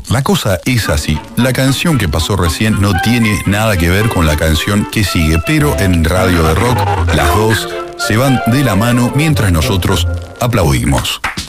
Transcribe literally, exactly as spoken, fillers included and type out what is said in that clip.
La cosa es así. La canción que pasó recién no tiene nada que ver con la canción que sigue, pero en Radio de Rock las dos se van de la mano mientras nosotros aplaudimos.